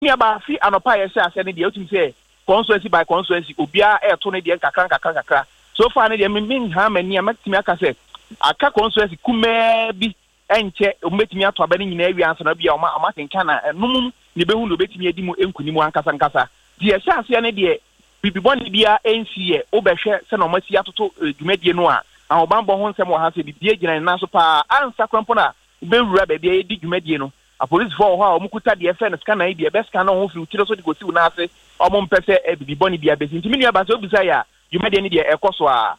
ba fi anopa ye say ase ne de otum say constituency by constituency obia e to ne de kakra so far ne de min ha mani amatimi aka say aka constituency kume bi enche ometimi ato aba ne nyina awi ansa na bia o ma kenka na enum ne behu no betimi adi mu enkunimu ankasa de ase ase ne de bibiboni bia ensie obehwe se na omasi atoto dwumadie no a ahobambo ho nsem wo ha se bibie gina na so pa ansa kwampo na ubewura ba bia edi dwumadie no a police for ho a omukuta de efe na scanner e de be scanner ho fi utiro so de go si na ase omo mpese bibiboni bia be ntimi nua ba so obisa ya dwumadie ni de ekoso a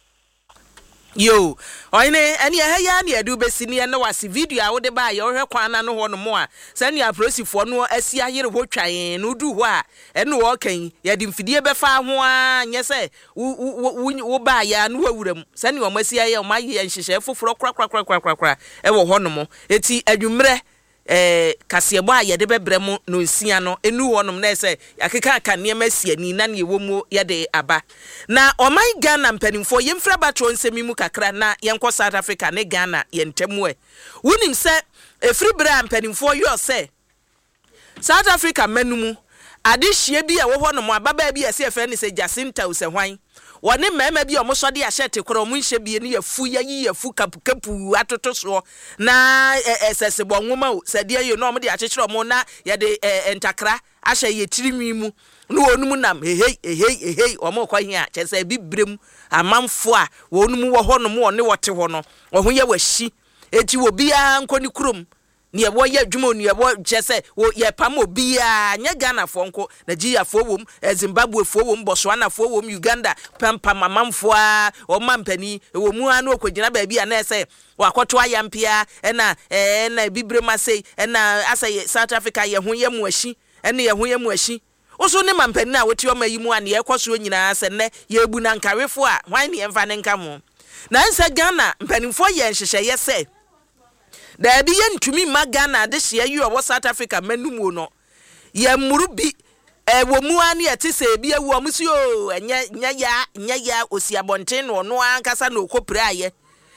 yo oyne eni ya na edu besini na wase video a wo de ba ye ohwe kwana no ho no mo a sani aprosifo no asi ayere ho twan no du ho a ene wo kan ye de mfidie be fa ho a nye se wo ba ya no awuram sani wo masi aye o maye nhihye foforo kra e wo ho no mo eti adwumre kasebo a ye de bebrem no nsia no enu wonom na ese yakeka aka ne masiani na ne wo mu ye de aba na oman Ghana mpanimfo yemfra batro nsemi mu kakra na yenko South Africa ne Ghana yentemu wonim se efri bra mpanimfo yo se South Africa manumu ade hie bi a wo ho no mo ababa bi ese efe ne se Jacinta usehwan woni mema bi omo so de ahyete koro mu nhye bi ne yafu yafu kapu atoto so na esesebo nwoma o sade ayo no omo de akyekere omo na ye de entakra ahye ye tirinwi mu no onum nam ehei omo kwa hia kyese bibrem amamfo a wonum wo ho no mo ne wote ho no wo ye wahyi eti wo bia nkoni kurom ne wo ye adwuma ne wo kyese wo ye pam obia nya Ghana fo nko Nigeria fo wom Zimbabwe fo wom Botswana fo wom Uganda pampa mamamfo a o mampani wo mu anu okogina ba bia na ese wakoto ayampia na bibrema sei na asay South Africa ye ho ye mu ahyi ene ye ho ye mu ahyi oso ne mampani na woti o mayi mu ane ye kwaso nyina se ne ye ebu na nkarefo a hwan ne emfa ne nka mo na nsa Ghana mpanimfo ye nhyehyɛ ye se da bi ye ntumi ma Ghana de hye yi o South Africa manumu no ye muru bi wo mu ane ye te se bi awu omusi o nya ya osiabonten no no ankasa na okopira aye